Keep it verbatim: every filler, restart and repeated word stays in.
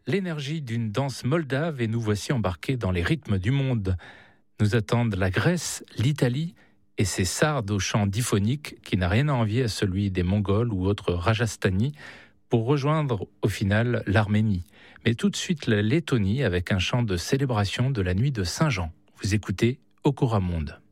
l'énergie d'une danse moldave et nous voici embarqués dans les rythmes du monde. Nous attendent la Grèce, l'Italie et ses sardes au chant diphonique qui n'a rien à envier à celui des Mongols ou autres Rajasthani pour rejoindre au final l'Arménie. Mais tout de suite la Lettonie avec un chant de célébration de la nuit de Saint-Jean. Vous écoutez Okora Monde.